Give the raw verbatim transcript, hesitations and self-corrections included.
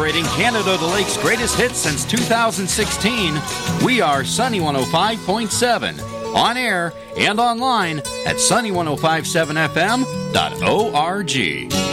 Celebrating Canada the Lake's greatest hits since two thousand sixteen, we are Sunny one oh five point seven. On air and online at sunny ten fifty-seven f m dot org.